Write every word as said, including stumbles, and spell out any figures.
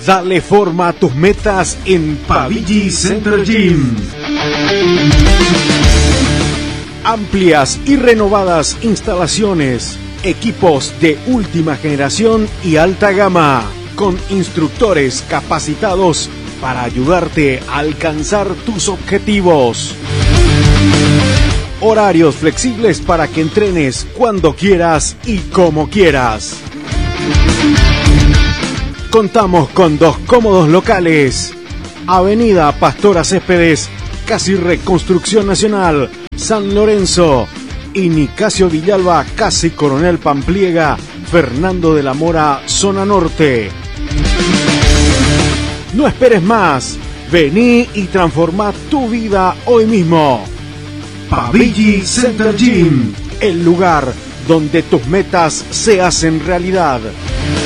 Dale forma a tus metas en Pavigi Center Gym. Amplias y renovadas instalaciones, equipos de última generación y alta gama, con instructores capacitados para ayudarte a alcanzar tus objetivos. Horarios flexibles para que entrenes cuando quieras y como quieras. Contamos con dos cómodos locales. Avenida Pastora Céspedes, casi Reconstrucción Nacional, San Lorenzo. Y Nicasio Villalba, casi Coronel Pampliega, Fernando de la Mora, zona norte. No esperes más. Vení y transforma tu vida hoy mismo. Pavigi Center Gym, el lugar donde tus metas se hacen realidad.